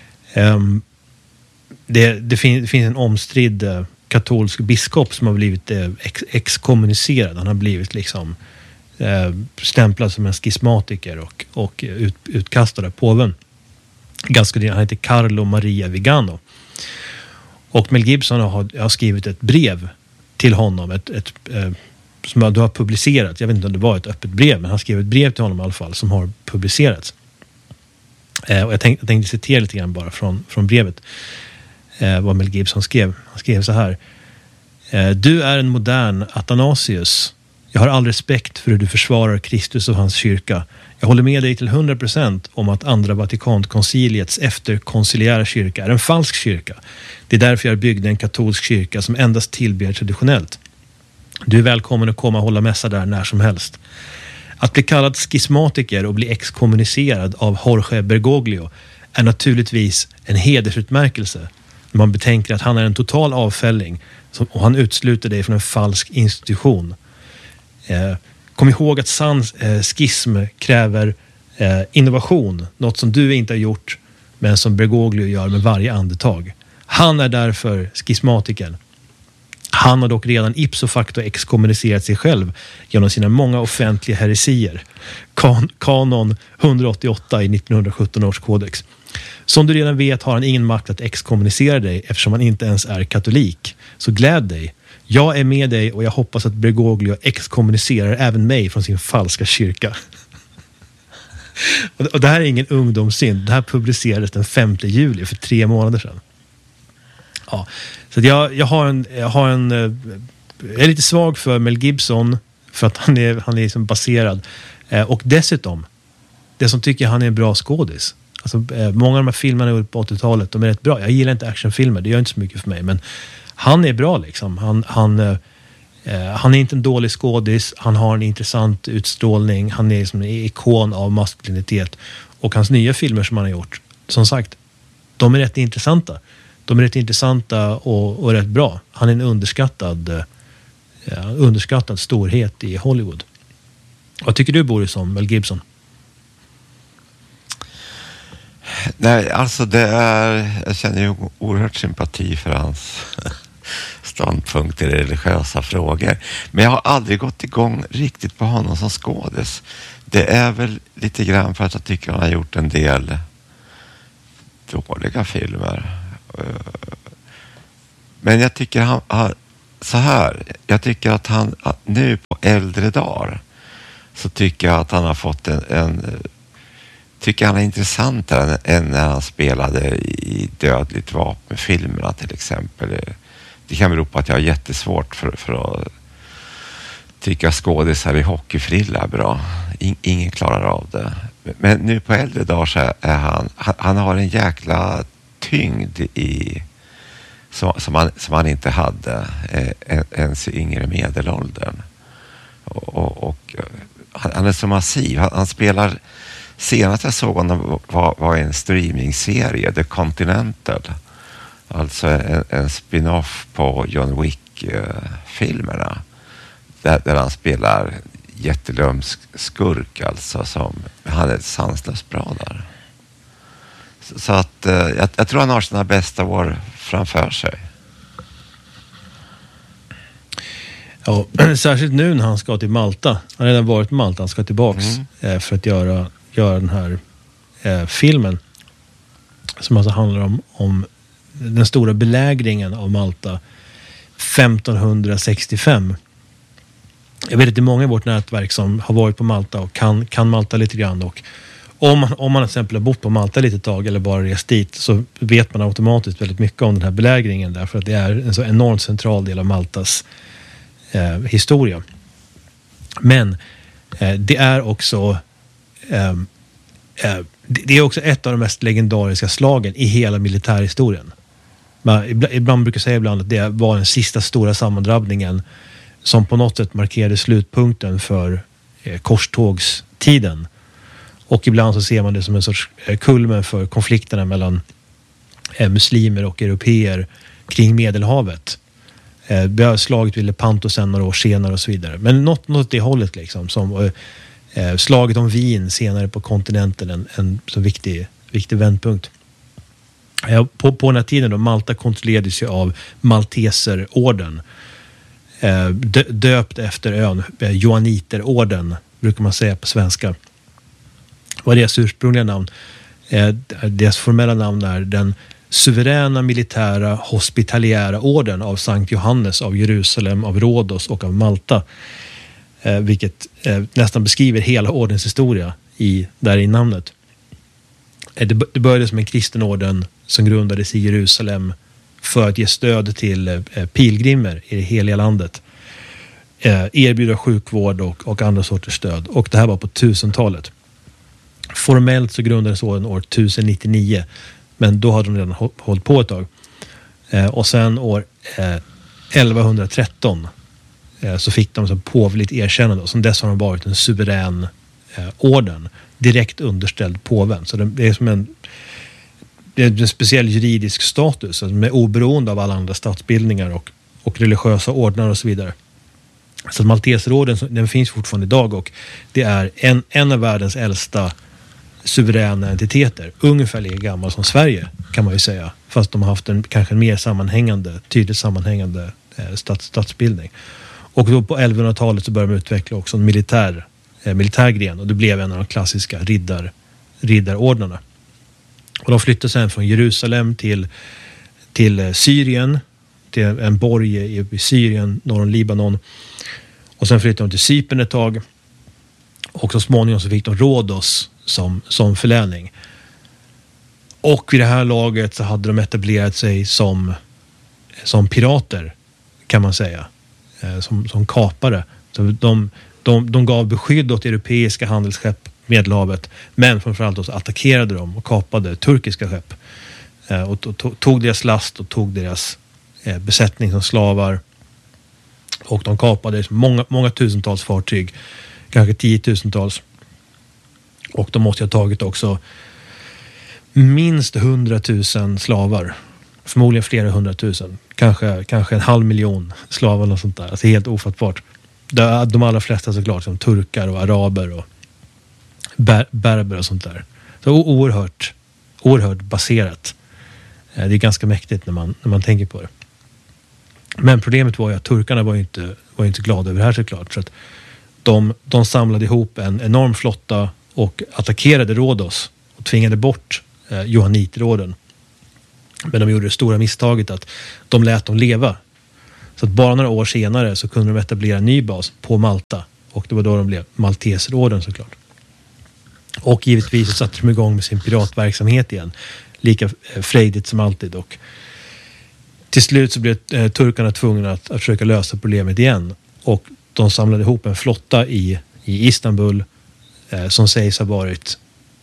A: Det finns en omstridd katolsk biskop som har blivit exkommunicerad. Han har blivit liksom stämplad som en schismatiker och utkastad av påven. Han heter Carlo Maria Vigano. Och Mel Gibson har skrivit ett brev till honom, som har publicerat. Jag vet inte om det var ett öppet brev, men han skrev ett brev till honom i alla fall som har publicerats. Och jag tänkte citera lite grann bara från brevet. Vad Mel Gibson skrev. Han skrev så här: du är en modern Athanasius. Jag har all respekt för hur du försvarar Kristus och hans kyrka. Jag håller med dig till 100% om att andra Vatikankonciliets efterkonciliära kyrka är en falsk kyrka. Det är därför jag byggde en katolsk kyrka som endast tillber traditionellt. Du är välkommen att komma och hålla mässa där när som helst. Att bli kallad schismatiker och bli exkommunicerad av Jorge Bergoglio är naturligtvis en hedersutmärkelse när man betänker att han är en total avfälling och han utsluter dig från en falsk institution. Kom ihåg att sann schism kräver innovation, något som du inte har gjort men som Bergoglio gör med varje andetag. Han är därför schismatikern. Han har dock redan ipso facto exkommunicerat sig själv genom sina många offentliga heresier. Kanon 188 i 1917 års kodex. Som du redan vet har han ingen makt att exkommunicera dig eftersom han inte ens är katolik. Så gläd dig. Jag är med dig och jag hoppas att Bergoglio exkommunicerar även mig från sin falska kyrka. Och det här är ingen ungdomssynd. Det här publicerades den 5 juli för 3 månader sedan. Ja, så jag är lite svag för Mel Gibson för att han är liksom baserad. Och dessutom, det som tycker han är en bra skådis. Alltså, många av de här filmerna på 80-talet, de är rätt bra. Jag gillar inte actionfilmer, det gör inte så mycket för mig. Men han är bra liksom. Han är inte en dålig skådis. Han har en intressant utstrålning. Han är liksom en ikon av maskulinitet. Och hans nya filmer som han har gjort, som sagt, de är rätt intressanta. De är rätt intressanta och rätt bra. Han är en underskattad storhet i Hollywood. Vad tycker du, Boris, om Mel Gibson?
C: Nej, alltså jag känner ju oerhört sympati för hans ståndpunkter i religiösa frågor. Men jag har aldrig gått igång riktigt på honom som skådis. Det är väl lite grann för att jag tycker han har gjort en del dåliga filmer. Men jag tycker jag tycker att han nu på äldre dagar så tycker jag att han har fått tycker han är intressantare än när han spelade i Dödligt vapen-filmerna till exempel. Det kan bero på att jag har jättesvårt för att tycka skådisar i hockeyfrilla är bra. Ingen klarar av det. Men nu på äldre dagar så är han har en jäkla tyngd som han inte hade ens i yngre medelåldern. Och han är så massiv. Han spelar, senast jag såg honom var en streamingserie, The Continental. Alltså en spin-off på John Wick-filmerna. Där han spelar jättelömsk skurk, alltså, som han är sanslöst bra där. Så att jag tror han har sina bästa år framför sig.
A: Ja, särskilt nu när han ska till Malta. Han har redan varit på Malta, han ska tillbaks för att göra den här filmen. Som alltså handlar om den stora belägringen av Malta 1565. Jag vet att det är många i vårt nätverk som har varit på Malta och kan Malta lite grann. Och om man till exempel har bott på Malta lite tag eller bara rest dit, så vet man automatiskt väldigt mycket om den här belägringen, därför att det är en så enormt central del av Maltas historia. Men det är också ett av de mest legendariska slagen i hela militärhistorien. Ibland brukar jag säga att det var den sista stora sammandrabbningen som på något sätt markerade slutpunkten för korstågstiden. Och ibland så ser man det som en sorts kulmen för konflikterna mellan muslimer och europeer kring Medelhavet. Vi har slagit vid Lepanto sen några år senare och så vidare. Men något åt det hållet liksom. Som slaget om Wien senare på kontinenten, en så viktig vändpunkt. På den här tiden då, Malta kontrollerades ju av Malteserorden. Döpt efter ön, Johanniterorden brukar man säga på svenska. Vad deras ursprungliga namn? Deras formella namn är den suveräna militära hospitaliära orden av Sankt Johannes, av Jerusalem, av Rhodos och av Malta. Vilket nästan beskriver hela ordens historia där i namnet. Det började som en kristen orden som grundades i Jerusalem för att ge stöd till pilgrimer i det heliga landet. Erbjuda sjukvård och andra sorters stöd. Och det här var på 1000-talet. Formellt så grundades orden år 1099. Men då hade de redan hållit på ett tag. Och sen år 1113 så fick de så påvligt erkännande. Som dess har de varit en suverän orden. Direkt underställd påven. Så det är som en speciell juridisk status. Alltså med oberoende av alla andra statsbildningar och religiösa ordnar och så vidare. Så Malteserorden, den finns fortfarande idag och det är en av världens äldsta suveräna entiteter. Ungefär lika gammal som Sverige kan man ju säga. Fast de har haft kanske en mer tydligt sammanhängande statsbildning. Och då på 1100-talet så började de utveckla också en militärgren och det blev en av de klassiska riddarordnarna. Och de flyttade sen från Jerusalem till Syrien, till en borg i Syrien, norr om Libanon. Och sen flyttade de till Cypern ett tag. Och så småningom så fick de Rhodos som förläning. Och vid det här laget så hade de etablerat sig som pirater, kan man säga. Som kapare. Så de gav beskydd åt europeiska handelsskepp Medelhavet, men framförallt också attackerade de och kapade turkiska skepp. Och tog deras last och tog deras besättning som slavar. Och de kapade många tusentals fartyg, kanske 10-tusentals. Och de måste ha tagit också minst 100 000 slavar. Förmodligen flera 100 000. Kanske 500 000 slavar eller sånt där. Alltså helt ofattbart. De allra flesta såklart som turkar och araber och berber och sånt där. Så oerhört baserat. Det är ganska mäktigt när man tänker på det. Men problemet var ju att turkarna var ju inte glada över det här såklart. Så att de samlade ihop en enorm flotta och attackerade Rhodos och tvingade bort Johanniterorden. Men de gjorde det stora misstaget att de lät dem leva. Så att bara några år senare så kunde de etablera en ny bas på Malta. Och det var då de blev Malteserorden såklart. Och givetvis så satte de igång med sin piratverksamhet igen. Lika frejdigt som alltid. Och till slut så blev turkarna tvungna att försöka lösa problemet igen. Och de samlade ihop en flotta i Istanbul som sägs ha varit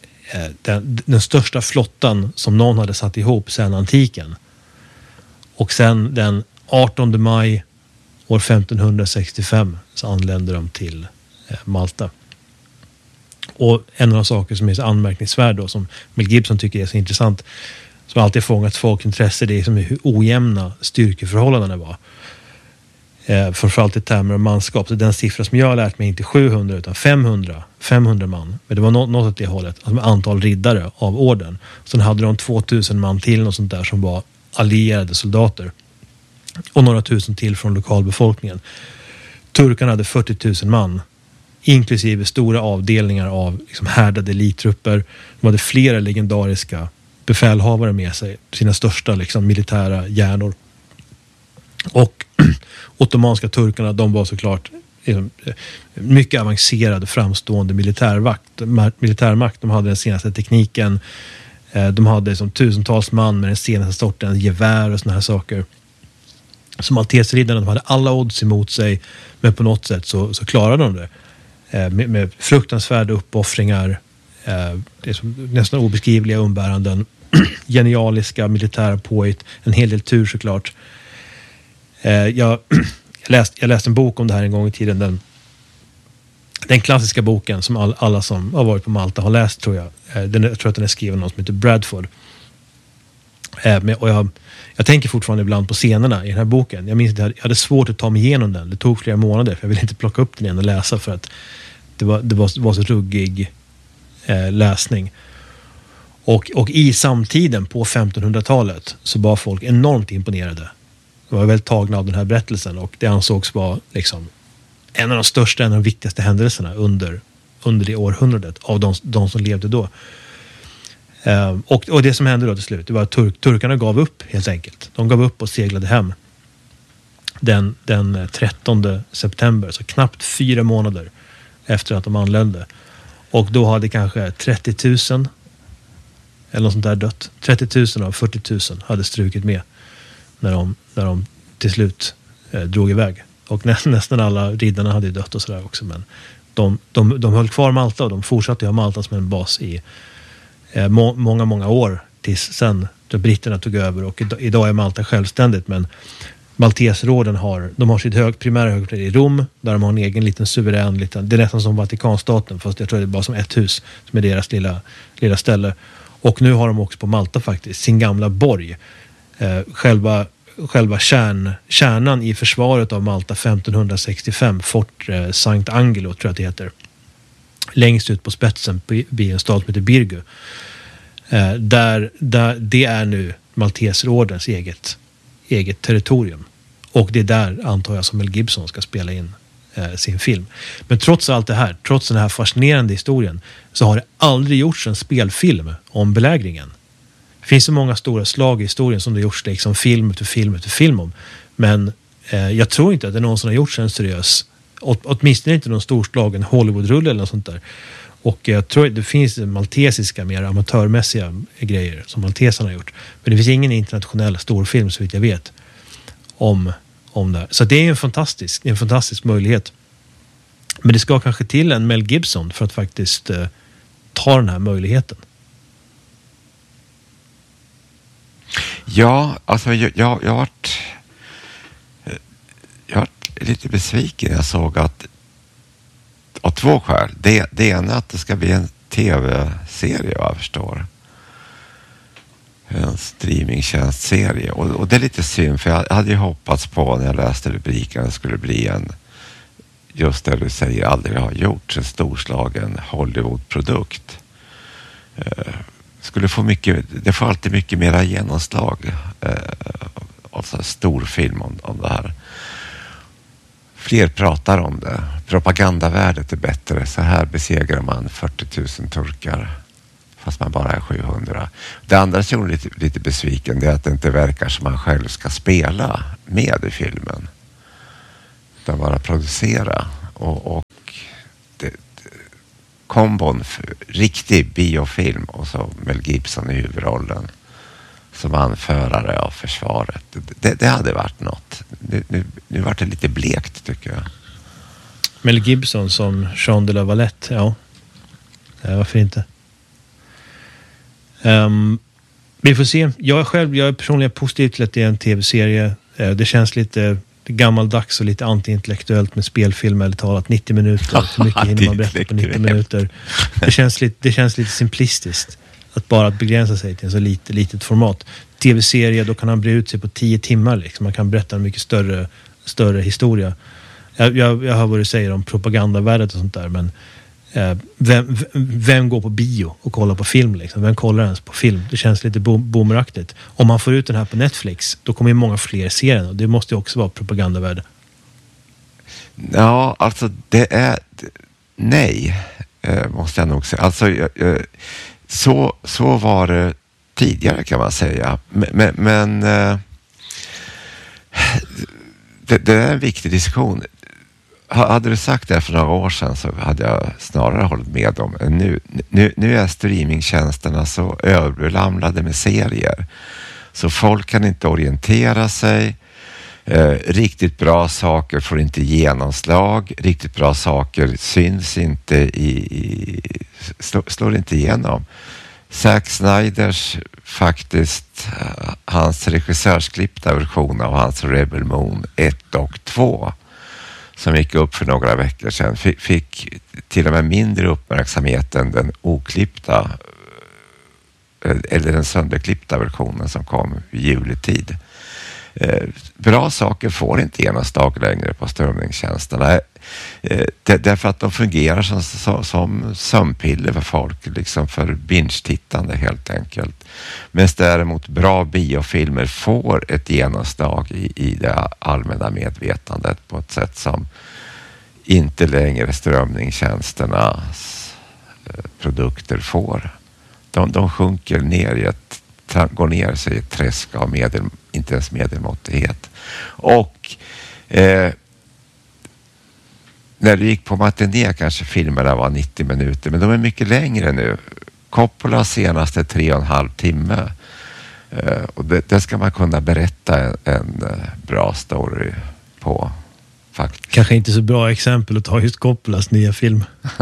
A: den största flottan som någon hade satt ihop sedan antiken. Och sen den 18 maj år 1565 så anlände de till Malta. Och en av de saker som är så anmärkningsvärd då, som Mel Gibson tycker är så intressant, som alltid fångat folks intresse, det är som hur ojämna styrkeförhållandena var. Framförallt i termer av manskap. Så den siffra som jag har lärt mig är inte 700 utan 500 man. Men det var något åt det hållet. Alltså med antal riddare av orden. Sen hade de 2000 man till och sånt där som var allierade soldater. Och några tusen till från lokalbefolkningen. Turkarna hade 40 000 man. Inklusive stora avdelningar av liksom härdade elittrupper. De hade flera legendariska befälhavare med sig. Sina största liksom militära hjärnor. Och ottomanska turkarna, de var såklart mycket avancerade, framstående militärmakt. De hade den senaste tekniken. De hade som tusentals man med den senaste sorten gevär och såna här saker. Som Malteserriddarna, de hade alla odds emot sig, men på något sätt så klarade de det. Med fruktansvärda uppoffringar, det är som nästan obeskrivliga umbäranden, genialiska militära påhitt, en hel del tur såklart. Jag läste en bok om det här en gång i tiden. Den klassiska boken som alla som har varit på Malta har läst, tror jag. Jag tror att den är skriven av någon som heter Bradford. Och jag tänker fortfarande ibland på scenerna i den här boken. Jag minns att jag hade svårt att ta mig igenom den. Det tog flera månader, för jag ville inte plocka upp den igen och läsa, för att det var så ruggig läsning. Och i samtiden på 1500-talet så var folk enormt imponerade. De var väldigt tagna av den här berättelsen, och det ansågs vara liksom en av de största, en av de viktigaste händelserna under det århundradet av de som levde då. Och det som hände då till slut, det var att turkarna gav upp helt enkelt. De gav upp och seglade hem den 13 september, så knappt 4 månader efter att de anlände. Och då hade kanske 30 000 eller något sånt där dött. 30 000 av 40 000 hade strukit med när de till slut drog iväg. Och nästan alla riddarna hade dött och sådär också, men de höll kvar Malta, och de fortsatte ha Malta som en bas i många år tills sen då britterna tog över, och idag är Malta självständigt, men Maltesråden har sitt primära högkvarter i Rom, där de har en egen liten suverän det är nästan som Vatikanstaten, fast jag tror det är bara som ett hus som är deras lilla ställe. Och nu har de också på Malta faktiskt sin gamla borg, själva kärnan i försvaret av Malta 1565, Fort Sankt Angelo tror jag att det heter, längst ut på spetsen vid en stad som heter Birgu. Där det är nu Maltesrådens eget territorium. Och det är där, antar jag, som Mel Gibson ska spela in sin film. Men trots allt det här, trots den här fascinerande historien, så har det aldrig gjorts en spelfilm om belägringen. Det finns så många stora slag i historien som det gjorts liksom film efter film om. Men jag tror inte att det någonsin har gjorts en seriös, åtminstone inte någon storslagen Hollywood-rulle eller något sånt där. Och jag tror att det finns maltesiska, mer amatörmässiga grejer som malteserna har gjort. Men det finns ingen internationell storfilm, så vitt jag vet, om det. Så det är en fantastisk möjlighet. Men det ska kanske till en Mel Gibson för att faktiskt ta den här möjligheten.
C: Ja, alltså jag har varit lite besviken. Jag såg att av 2 skäl. Det ena är att det ska bli en tv-serie, vad jag förstår. En streamingtjänstserie. Och det är lite synd, för jag hade ju hoppats på, när jag läste rubriken, att det skulle bli en, just det du säger, aldrig har gjort, en storslagen Hollywood-produkt. Skulle få mycket, det får alltid mycket mera genomslag, alltså stor film om det här. Fler pratar om det. Propagandavärdet är bättre. Så här besegrar man 40 000 turkar, fast man bara är 700. Det andra som är lite besviken, det är att det inte verkar som man själv ska spela med i filmen, utan bara producera. Och kombon riktig biofilm och så Mel Gibson i huvudrollen som anförare av försvaret. Det hade varit något. Nu var det lite blekt, tycker jag.
A: Mel Gibson som Jean de la Valette, ja. Varför inte? Vi får se. Jag är personligen positiv till att det är en tv-serie. Det känns lite gammaldags och lite antiintellektuellt med spelfilm, eller talat 90 minuter. Hur mycket hinner man berätta på 90 minuter? Det känns lite simplistiskt att bara begränsa sig till en så litet format. Tv-serie, då kan han bre ut sig på 10 timmar. Liksom. Man kan berätta en mycket större historia. Jag hör vad du säger om propagandavärdet och sånt där, men vem går på bio och kollar på film? Liksom? Vem kollar ens på film? Det känns lite boomeraktigt. Om man får ut den här på Netflix, då kommer ju många fler se den, och det måste ju också vara propagandavärde.
C: Ja, alltså det är... Nej, måste jag nog säga. Alltså, så var det tidigare, kan man säga. Men det är en viktig diskussion. Hade du sagt det för några år sedan, så hade jag snarare hållit med om. Nu är streamingtjänsterna så överbelamrade med serier, så folk kan inte orientera sig. Riktigt bra saker får inte genomslag. Riktigt bra saker syns inte slår inte igenom. Zack Snyders, faktiskt hans regissörsklippta version av hans Rebel Moon 1 och 2, som gick upp för några veckor sedan fick till och med mindre uppmärksamhet än den oklippta eller den sönderklippta versionen som kom i juletid. Bra saker får inte genomslag längre på strömningstjänsterna. Därför att de fungerar som sömnpiller för folk, liksom för binge-tittande helt enkelt. Men däremot bra biofilmer får ett genomslag i det allmänna medvetandet på ett sätt som inte längre strömningstjänsternas produkter får. De sjunker ner går ner sig i ett träsk av inte ens medelmåttighet. Och när du gick på matiné kanske filmerna var 90 minuter, men de är mycket längre nu. Coppola senaste 3,5 timme. Och det ska man kunna berätta en bra story på. Faktiskt.
A: Kanske inte så bra exempel att ta just Coppolas nya film.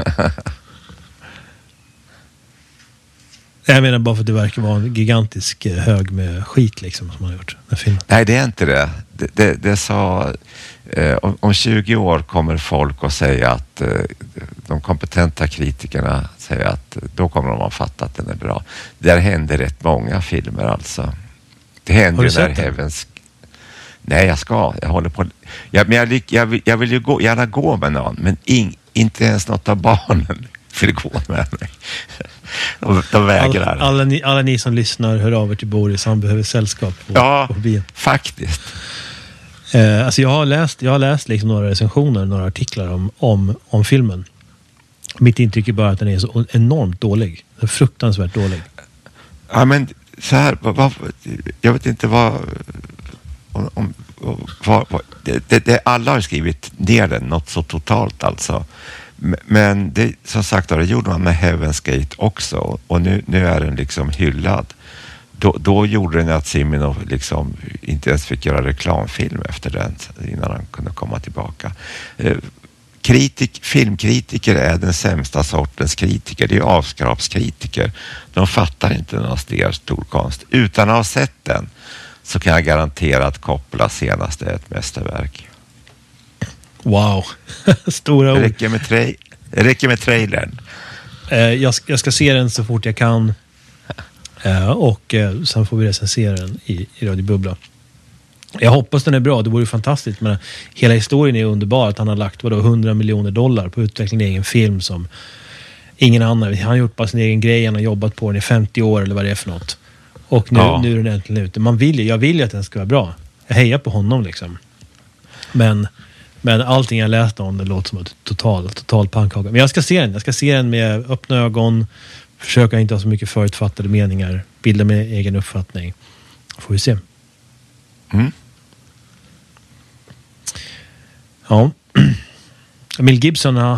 A: Jag menar bara för att det verkar vara en gigantisk hög med skit liksom som man har gjort med filmen.
C: Nej, det är inte det. Det sa om 20 år kommer folk att säga att de kompetenta kritikerna säger att då kommer de att fatta att den är bra. Där händer rätt många filmer alltså. Det händer ju när Heavens... Nej, jag håller på... Jag vill ju gärna gå med någon, men inte ens något av barnen vill gå med mig. De vägrar.
A: Alla ni som lyssnar, hör av er till Boris, han behöver sällskap på bio.
C: Faktiskt.
A: Alltså jag har läst liksom några recensioner, några artiklar om filmen. Mitt intryck är bara att den är så enormt dålig. Den är fruktansvärt dålig.
C: Ja, men så här, jag vet inte vad alla har skrivit ner den något så totalt alltså. Men det, som sagt, det gjorde man med Heaven's Gate också, och nu är den liksom hyllad. Då gjorde den att Siminov liksom inte ens fick göra reklamfilm efter den innan han kunde komma tillbaka. Filmkritiker är den sämsta sortens kritiker. Det är avskrapskritiker. De fattar inte någon stor konst. Utan att ha sett den så kan jag garantera att Coppola senaste är ett mästerverk.
A: Wow, stora ord.
C: Det räcker med trailern.
A: Jag ska se den så fort jag kan. Och sen får vi recensera den i Radio Bubbla. Jag hoppas den är bra, det vore fantastiskt. Men hela historien är underbar, att han har lagt $100 miljoner på utveckling av egen film som ingen annan. Han har gjort bara sin egen grej, han har jobbat på den i 50 år eller vad det är för något. Och nu är den äntligen ute. Jag vill ju att den ska vara bra. Jag hejar på honom liksom. Men allting jag läst om det låter som ett total pannkaka. Men jag ska se den med öppna ögon. Försöka inte ha så mycket förutfattade meningar. Bilda min egen uppfattning. Får vi se.
C: Mm.
A: Ja. Mel Gibson